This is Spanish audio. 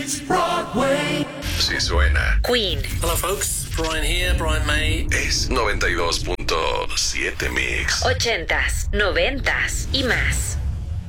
It's Broadway. Si suena. Queen. Hello folks, Brian here, Brian May. Es 92.7 Mix. 80s, 90s y más.